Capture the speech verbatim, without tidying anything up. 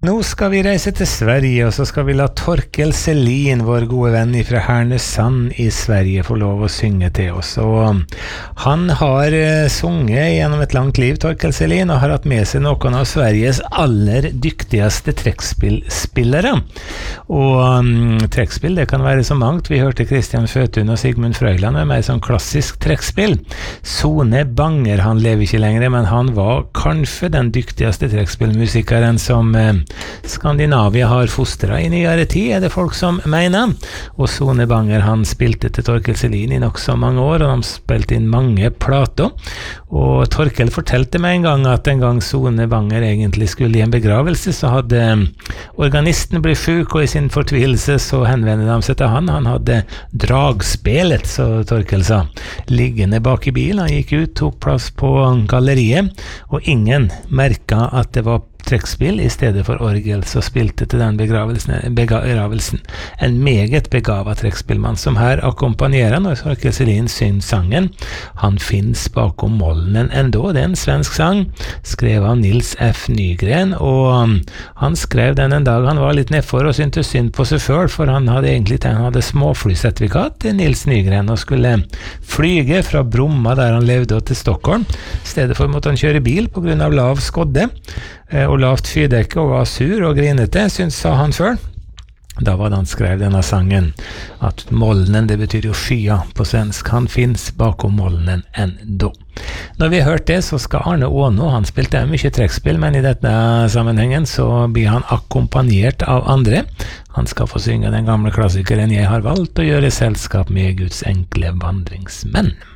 Nå skal vi reise til Sverige, og så skal vi la Torkel Selin, vår gode venn fra Härnösand i Sverige, få lov å synge til oss. Og han har uh, sunget gjennom et langt liv, Torkel Selin, og har hatt med seg noen av Sveriges aller dyktigste trekkspillere. Og um, trekkspill, det kan være så mangt. Vi hørte Christian Føtun og Sigmund Frøyland med mer sånn klassisk trekkspill. Sone Banger, han lever ikke lenger, men han var kanskje den dyktigste trekkspillmusikeren som uh, Skandinavia har fostret i nyere tid, er det folk som mener. Og Sone Banger, han spilte til Torkel Selin i nok så mange år, og de spilte inn mange plater. Og Torkel fortalte meg en gang at en gang Sone Banger egentlig skulle i en begravelse, så hadde organisten blitt syk, og i sin fortvilelse så henvendte de seg til han. Han hadde dragspelet, så Torkel sa, liggende bak i bilen. Han gikk ut, tok plass på galleriet, og ingen merket at det var trekkspill i stedet for orgel, så spilte til den begravelsen, begravelsen en meget begavet trekkspillmann som her akkompagnerer når Torkel Selin synger sangen. Han finnes bakom molnen enda. Det er en svensk sang, skrevet av Nils F. Nygren, og han skrev den en dag han var litt nedfor og syntes synd på seg selv, for han hadde egentlig tenkt, han hadde småflysertifikat til Nils Nygren og skulle flyge fra Bromma der han levde til Stockholm. I stedet for måtte han kjøre bil på grunn av lav skodde og lavt fyrdekke, og var sur og grinete, synes sa han før. Da var det han skrev denne sangen, at molnen, det betyr jo skya på svensk, han finnes bakom molnen enda. Når vi har hørt det, så skal Arne Åno, han spilte mye trekkspill, men i dette sammenhengen så blir han akkompagnert av andre. Han skal få synge den gamle klassikeren «Jeg har valgt å gjøre selskap med Guds enkle vandringsmenn».